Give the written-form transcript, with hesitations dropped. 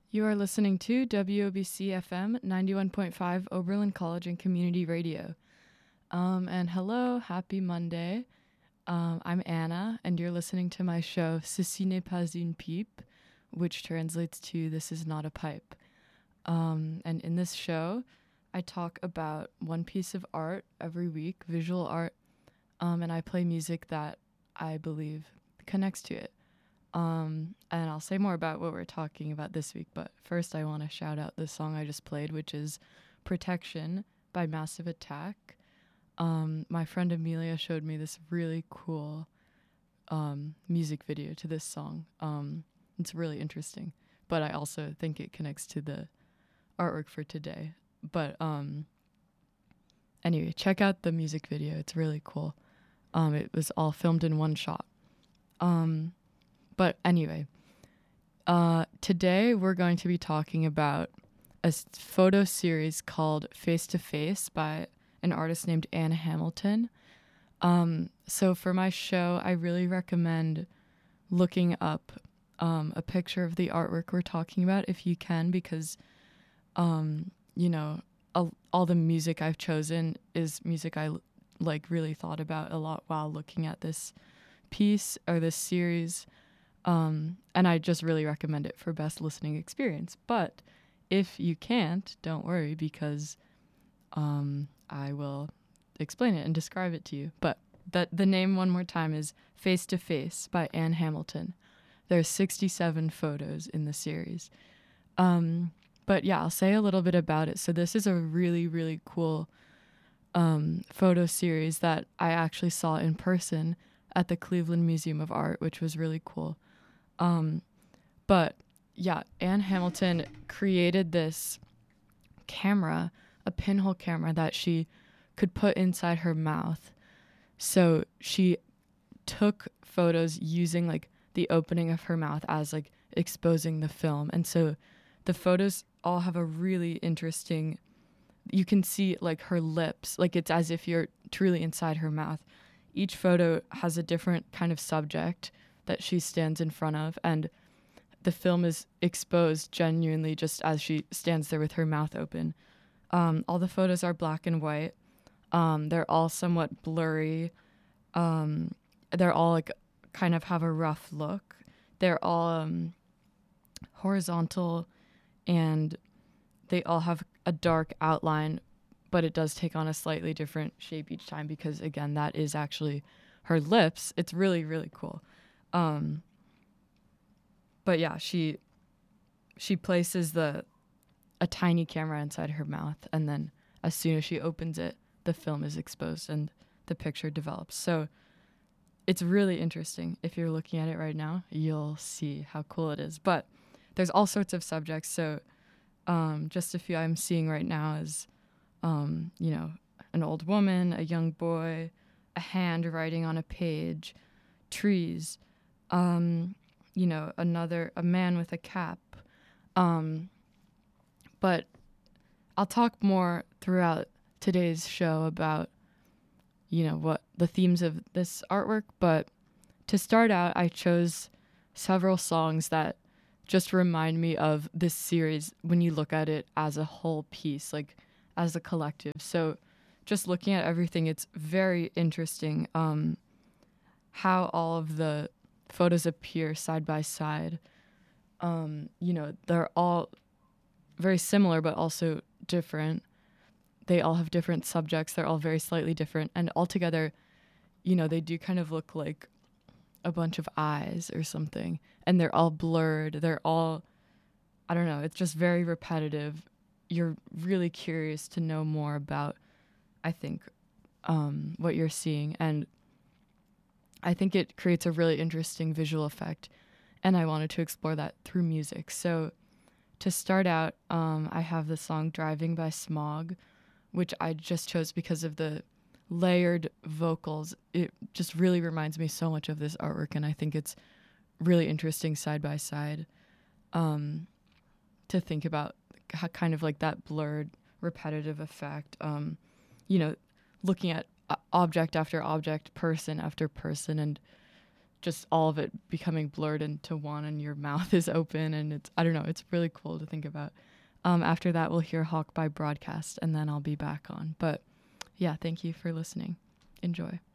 You are listening to WOBC FM 91.5 Oberlin College and Community Radio. And hello, happy Monday. I'm Anna, and you're listening to my show, Ceci n'est pas une pipe, which translates to This is not a pipe. And in this show, I talk about one piece of art every week, visual art, and I play music that I believe connects to it. And I'll say more about what we're talking about this week, but first I want to shout out the song I just played, which is Protection by Massive Attack. My friend Amelia showed me this really cool music video to this song. It's really interesting, but I also think it connects to the artwork for today. But anyway, check out the music video. It's really cool. It was all filmed in one shot. But anyway, today we're going to be talking about a photo series called Face to Face by an artist named Ann Hamilton. So for my show, I really recommend looking up a picture of the artwork we're talking about if you can, because, you know, all the music I've chosen is music I really thought about a lot while looking at this piece or this series. And I just really recommend it for best listening experience. But if you can't, don't worry, because I will explain it and describe it to you. But the name one more time is Face to Face by Ann Hamilton. There's 67 photos in the series. But yeah, I'll say a little bit about it. So this is a really, really cool photo series that I actually saw in person at the Cleveland Museum of Art, which was really cool. But yeah, Ann Hamilton created this camera, a pinhole camera that she could put inside her mouth. So she took photos using like the opening of her mouth as like exposing the film. And so the photos all have a really interesting, you can see like her lips, like it's as if you're truly inside her mouth. Each photo has a different kind of subject that she stands in front of, and the film is exposed genuinely just as she stands there with her mouth open. All the photos are black and white. They're all somewhat blurry. They're all like kind of have a rough look. They're all horizontal, and they all have a dark outline, but it does take on a slightly different shape each time because, again, that is actually her lips. It's really, really cool. But yeah, she places a tiny camera inside her mouth, and then as soon as she opens it, the film is exposed and the picture develops. So it's really interesting. If you're looking at it right now, you'll see how cool it is. But there's all sorts of subjects. So just a few I'm seeing right now is, you know, an old woman, a young boy, a hand writing on a page, trees, you know, a man with a cap. But I'll talk more throughout today's show about, you know, what the themes of this artwork. But to start out, I chose several songs that just remind me of this series when you look at it as a whole piece, like as a collective. So just looking at everything, it's very interesting how all of the photos appear side by side. You know, they're all very similar, but also different. They all have different subjects. They're all very slightly different. And altogether, you know, they do kind of look like a bunch of eyes or something. And they're all blurred. They're all, I don't know, it's just very repetitive. You're really curious to know more about, I think, what you're seeing. And I think it creates a really interesting visual effect. And I wanted to explore that through music. So to start out, I have the song Driving by Smog, which I just chose because of the layered vocals. It just really reminds me so much of this artwork, and I think it's really interesting side by side to think about how kind of like that blurred, repetitive effect. You know, looking at object after object, person after person, and just all of it becoming blurred into one, and your mouth is open, and I don't know, it's really cool to think about. After that, we'll hear Hawk by Broadcast, and then I'll be back on. But yeah, thank you for listening. Enjoy.